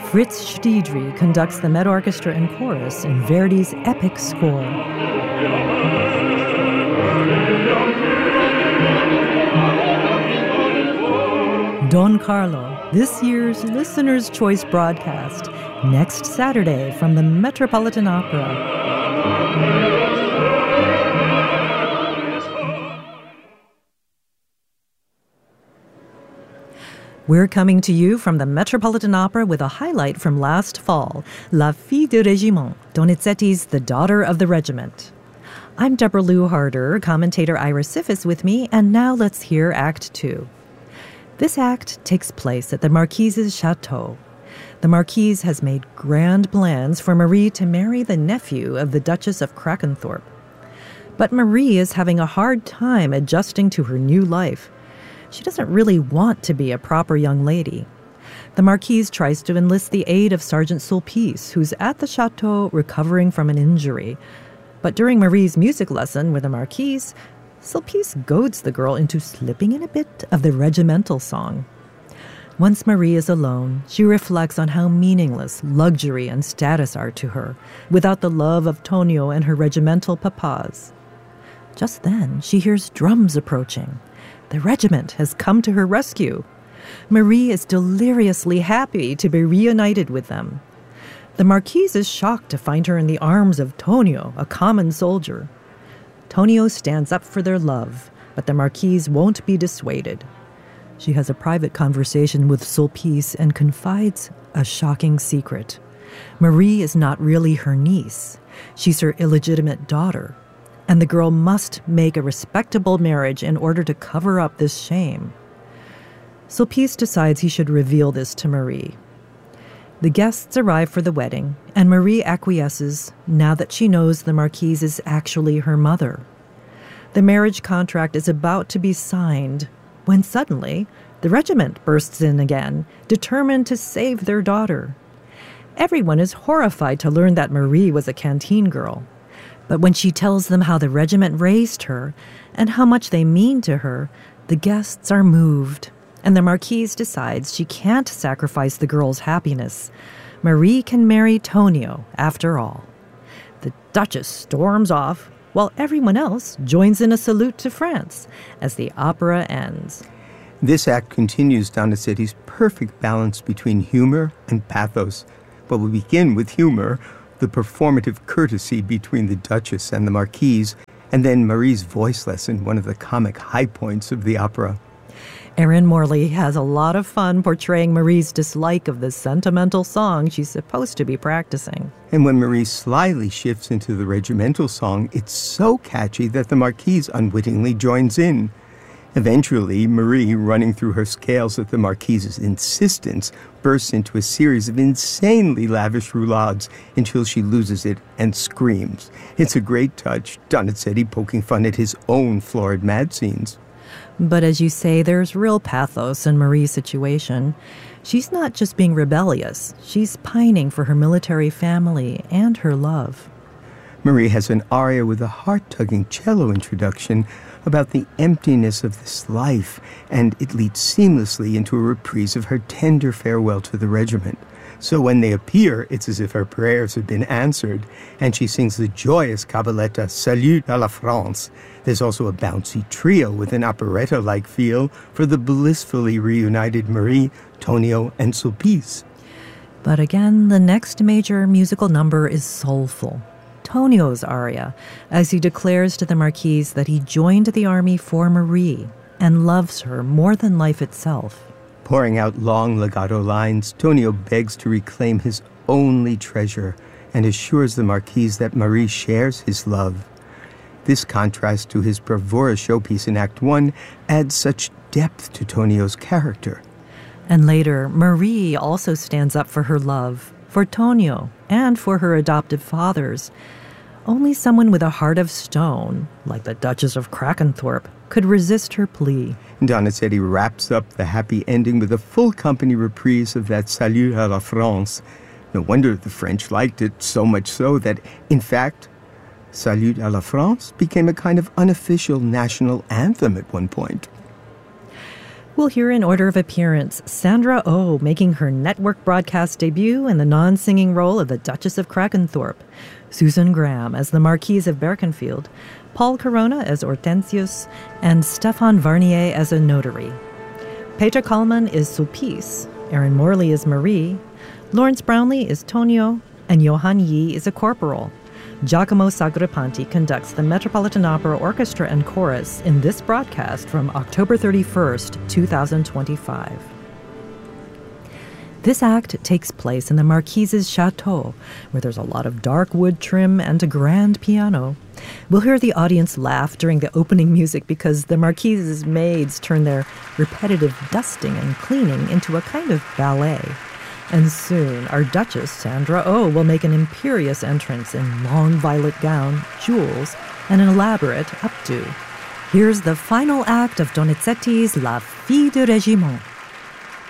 Fritz Stiedry conducts the Met Orchestra and Chorus in Verdi's epic score. Don Carlo, this year's Listener's Choice broadcast, next Saturday from the Metropolitan Opera. We're coming to you from the Metropolitan Opera with a highlight from last fall, La Fille du Régiment, Donizetti's The Daughter of the Regiment. I'm Deborah Lou Harder, commentator Ira Sifis with me, and now let's hear Act 2. This act takes place at the Marquise's chateau. The Marquise has made grand plans for Marie to marry the nephew of the Duchess of Krakenthorpe. But Marie is having a hard time adjusting to her new life. She doesn't really want to be a proper young lady. The Marquise tries to enlist the aid of Sergeant Sulpice, who's at the chateau recovering from an injury. But during Marie's music lesson with the Marquise, Sulpice goads the girl into slipping in a bit of the regimental song. Once Marie is alone, she reflects on how meaningless luxury and status are to her, without the love of Tonio and her regimental papas. Just then, she hears drums approaching. The regiment has come to her rescue. Marie is deliriously happy to be reunited with them. The Marquise is shocked to find her in the arms of Tonio, a common soldier. Tonio stands up for their love, but the Marquise won't be dissuaded. She has a private conversation with Sulpice and confides a shocking secret. Marie is not really her niece. She's her illegitimate daughter. And the girl must make a respectable marriage in order to cover up this shame. Sulpice decides he should reveal this to Marie. The guests arrive for the wedding, and Marie acquiesces now that she knows the Marquise is actually her mother. The marriage contract is about to be signed when suddenly the regiment bursts in again, determined to save their daughter. Everyone is horrified to learn that Marie was a canteen girl. But when she tells them how the regiment raised her and how much they mean to her, the guests are moved, and the Marquise decides she can't sacrifice the girl's happiness. Marie can marry Tonio, after all. The Duchess storms off, while everyone else joins in a salute to France as the opera ends. This act continues Donizetti's perfect balance between humor and pathos, but we begin with humor, the performative courtesy between the Duchess and the Marquise, and then Marie's voice lesson, one of the comic high points of the opera. Erin Morley has a lot of fun portraying Marie's dislike of the sentimental song she's supposed to be practicing. And when Marie slyly shifts into the regimental song, it's so catchy that the Marquise unwittingly joins in. Eventually, Marie, running through her scales at the Marquise's insistence, bursts into a series of insanely lavish roulades until she loses it and screams. It's a great touch, Donizetti poking fun at his own florid mad scenes. But as you say, there's real pathos in Marie's situation. She's not just being rebellious. She's pining for her military family and her love. Marie has an aria with a heart-tugging cello introduction about the emptiness of this life, and it leads seamlessly into a reprise of her tender farewell to the regiment. So when they appear, it's as if her prayers have been answered, and she sings the joyous cabaletta Salut à la France. There's also a bouncy trio with an operetta-like feel for the blissfully reunited Marie, Tonio, and Sulpice. But again, the next major musical number is soulful. Tonio's aria, as he declares to the Marquise that he joined the army for Marie and loves her more than life itself. Pouring out long legato lines, Tonio begs to reclaim his only treasure and assures the Marquise that Marie shares his love. This contrast to his bravura showpiece in Act 1 adds such depth to Tonio's character. And later, Marie also stands up for her love, for Tonio, and for her adoptive fathers. Only someone with a heart of stone, like the Duchess of Krakenthorpe, could resist her plea. Donizetti wraps up the happy ending with a full company reprise of that Salut à la France. No wonder the French liked it, so much so that, in fact, Salut à la France became a kind of unofficial national anthem at one point. We'll hear in order of appearance Sandra Oh making her network broadcast debut in the non-singing role of the Duchess of Krakenthorpe, Susan Graham as the Marquise of Berkenfield, Paul Corona as Hortensius, and Stefan Varnier as a notary. Peter Kallman is Sulpice, Erin Morley is Marie, Lawrence Brownlee is Tonio, and Johan Yi is a corporal. Giacomo Sagrepanti conducts the Metropolitan Opera Orchestra and Chorus in this broadcast from October 31st, 2025. This act takes place in the Marquise's chateau, where there's a lot of dark wood trim and a grand piano. We'll hear the audience laugh during the opening music because the Marquise's maids turn their repetitive dusting and cleaning into a kind of ballet. And soon, our Duchess, Sandra Oh, will make an imperious entrance in long violet gown, jewels, and an elaborate updo. Here's the final act of Donizetti's La Fille de Régiment.